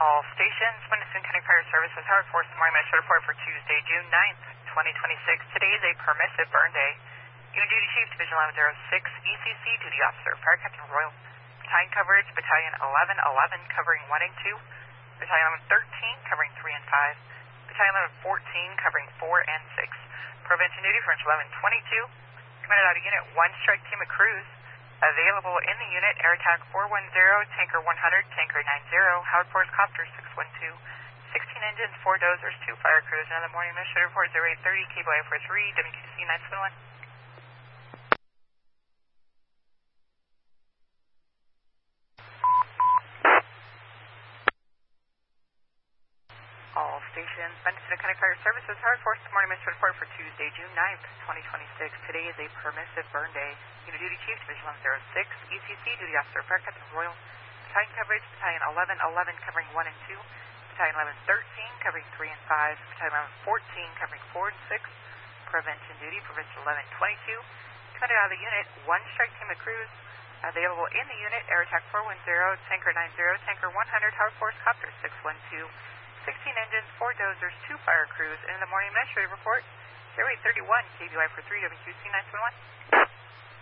All stations, Winston County Fire Services, Howard Force Morning Mesh Report for Tuesday, June 9th, 2026. Today is a permissive burn day. Unit Duty Chief, Division 1106, ECC Duty Officer, Fire Captain Royal. Battalion coverage, Battalion 1111 covering 1 and 2. Battalion 1113 covering 3 and 5. Battalion 1114 covering 4 and 6. Prevention duty for 1122. Commanded out of Unit 1 Strike Team of Crews. Available in the unit, Air Attack 410, Tanker 100, Tanker 90, Howard Force Copter 612, 16 engines, 4 dozers, 2 fire crews. Another morning mission report 0830, KBY for 3, WQC 971. All stations, Winston County Fire Services, Howard Force Morning Mission Report for Tuesday, June 9th, 2026. Today is a permissive burn day. Unit Duty Chief, Division 1106, ECC Duty Officer, Fire Captain Royal. Battalion coverage, Battalion 1111 covering 1 and 2. Battalion 1113 covering 3 and 5. Battalion 1114 covering 4 and 6. Prevention duty, Prevention 1122. Commanded out of the unit, 1 Strike Team of Crews. Available in the unit, Air Attack 410, Tanker 90, Tanker 100, Howard Force Copter 612. 16 engines, 4 dozers, 2 fire crews. And in the morning mesh report, 0831, KBY for 3, WQC 971.